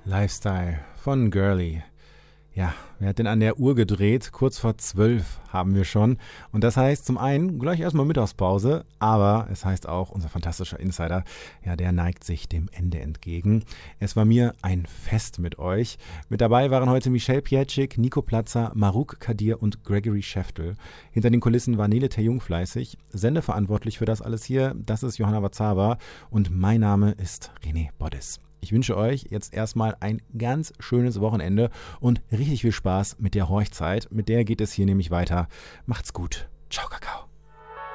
Lifestyle von Girly. Ja, wer hat denn an der Uhr gedreht? Kurz vor 12 haben wir schon. Und das heißt zum einen gleich erstmal Mittagspause, aber es heißt auch, unser fantastischer Insider, ja, der neigt sich dem Ende entgegen. Es war mir ein Fest mit euch. Mit dabei waren heute Michelle Pietschik, Nico Platzer, Maruk Kadir und Gregory Schäftel. Hinter den Kulissen war Nele Terjung fleißig. Sendeverantwortlich für das alles hier, das ist Johanna Wazaba und mein Name ist René Boddes. Ich wünsche euch jetzt erstmal ein ganz schönes Wochenende und richtig viel Spaß mit der Horchzeit. Mit der geht es hier nämlich weiter. Macht's gut. Ciao, Kakao.